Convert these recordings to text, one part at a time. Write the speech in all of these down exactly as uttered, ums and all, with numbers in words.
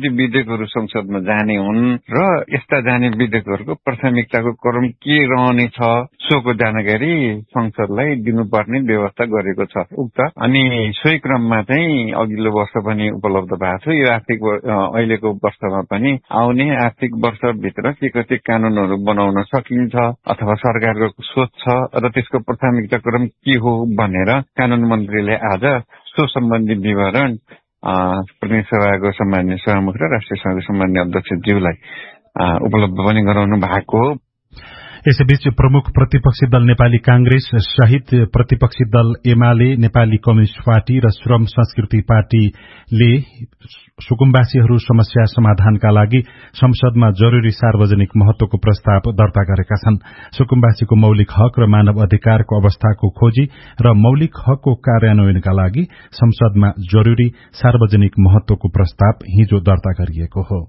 कति विधेयकहरू संसदमा जाने हुन् र यस्ता जाने विधेयकहरूको प्राथमिकताको क्रम के रहनेछ सोको जानकारी संसदलाई दिनुपर्ने व्यवस्था गरेको छ उक्त। अनि सोही क्रममा चाहिँ अघिल्लो वर्ष पनि उपलब्ध भएको छ। यो आर्थिक अहिलेको वर्षमा पनि आउने आर्थिक वर्षभित्र के कति कानूनहरू बनाउन सकिन्छ अथवा सरकारको सोच छ र त्यसको प्राथमिकता क्रम के हो भनेर कानून मन्त्रीले आज सो सम्बन्धी विवरण प्रतिनिधि सभाको सम्माननीय सभामुख र राष्ट्रिय सभाको सम्माननीय अध्यक्षज्यूलाई उपलब्ध पनि गराउनु भएको हो। यसैबीच प्रमुख प्रतिपक्षी दल नेपाली कांग्रेस सहित प्रतिपक्षी दल एमाले, नेपाली कम्युनिष्ट पार्टी र श्रम संस्कृति पार्टीले सुकुम्बासीहरू समस्या समाधानका लागि संसदमा जरूरी सार्वजनिक महत्वको प्रस्ताव दर्ता गरेका छन्। सुकुम्बासीको मौलिक हक र मानव अधिकारको अवस्थाको खोजी र मौलिक हकको कार्यान्वयनका लागि संसदमा जरूरी सार्वजनिक महत्वको प्रस्ताव हिजो दर्ता गरिएको हो।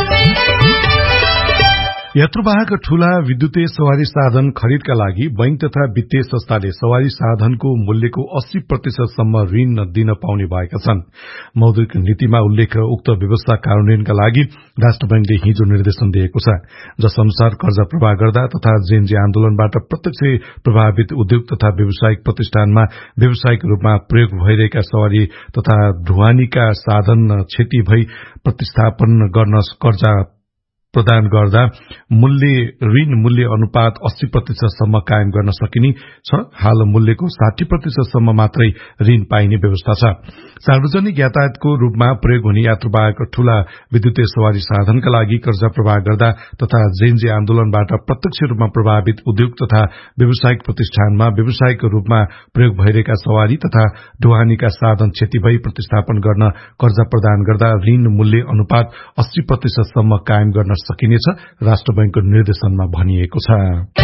यात्रुवाहक ठूला विद्युतीय सवारी साधन खरिदका लागि बैंक तथा वित्तीय संस्थाले सवारी साधनको मूल्यको अस्सी प्रतिशत सम्म ऋण दिन पाउने भएका छन्। मौद्रिक नीतिमा उल्लेख उक्त व्यवस्था कार्यान्वयनका लागि राष्ट्र बैंकले हिजो निर्देशन दिएको छ, जस अनुसार कर्जा प्रवाह गर्दा तथा जेएनजी आन्दोलनबाट प्रत्यक्ष प्रभावित उद्योग तथा व्यावसायिक प्रतिष्ठानमा व्यावसायिक रूपमा प्रयोग भइरहेका सवारी तथा ढुवानीका साधन क्षति भई प्रतिस्थापन गर्न कर्जा प्रदान गर्दा मूल्य ऋण मूल्य अनुपात अस्सी प्रतिशत सम्म कायम गर्न सकिने छ। हाल मूल्यको साठी प्रतिशत सम्म मात्रै ऋण पाइने व्यवस्था छ। सार्वजनिक यातायातको रूपमा प्रयोग हुने यात्रुवाहक ठूला विद्युतीय सवारी साधनका लागि कर्जा प्रवाह गर्दा तथा जेएनजी आन्दोलनबाट प्रत्यक्ष रूपमा प्रभावित उद्योग तथा व्यावसायिक प्रतिष्ठानमा व्यावसायिक रूपमा प्रयोग भइरहेका सवारी तथा ढुवानीका साधन क्षति भई प्रतिस्थापन गर्न कर्जा प्रदान गर्दा ऋण मूल्य अनुपात अस्सी प्रतिशत सम्म कायम गर्न सकिनेछ, राष्ट्र बैंकको निर्देशनमा भनिएको छ।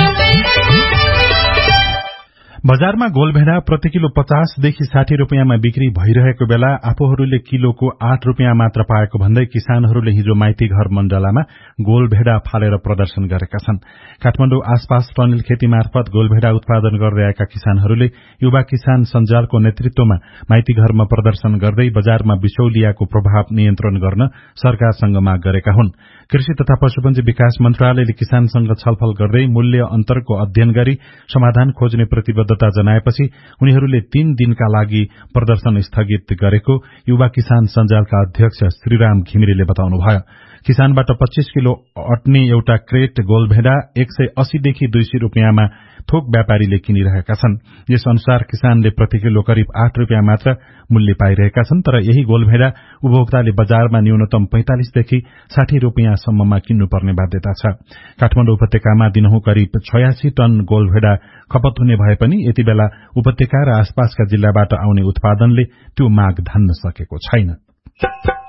बजारमा गोलभेडा प्रति किलो पचासदेखि साठी रूपियाँमा बिक्री भइरहेको बेला आफूहरूले किलोको आठ रूपियाँ मात्र पाएको भन्दै किसानहरूले हिजो माइती घर मण्डलामा गोलभेडा फालेर प्रदर्शन गरेका छन्। काठमाडौँ आसपास टनेल खेती मार्फत गोलभेडा उत्पादन गर्दै आएका किसानहरूले युवा किसान सञ्जालको नेतृत्वमा माइती घरमा प्रदर्शन गर्दै बजारमा बिचौलियाको प्रभाव नियन्त्रण गर्न सरकारसँग माग गरेका हुन्। कृषि तथा पशुपन्छी विकास मन्त्रालयले किसानसँग छलफल गर्दै मूल्य अन्तरको अध्ययन गरी समाधान खोज्ने प्रतिबद्धता जनाएपछि उनीहरूले तीन दिनका लागि प्रदर्शन स्थगित गरेको युवा किसान सञ्जालका अध्यक्ष श्रीराम घिमिरेले बताउनुभयो। किसानबाट पच्चीस किलो अट्ने एउटा क्रेट गोलभेडा एक सय अस्सीदेखि दुई सय रूपियाँमा थोक व्यापारीले किनिरहेका छन्। यस अनुसार किसानले प्रति किलो करिब आठ रूपियाँ मात्र मूल्य पाइरहेका छन्, तर यही गोलभेडा उपभोक्ताले बजारमा न्यूनतम पैंतालिसदेखि साठी रूपियाँसम्ममा किन्नुपर्ने बाध्यता छ। काठमाडौँ उपत्यकामा दिनहुँ करिब छयासी टन गोलभेडा खपत हुने भए पनि यति बेला उपत्यका र आसपासका जिल्लाबाट आउने उत्पादनले त्यो माग धान्न सकेको छैन।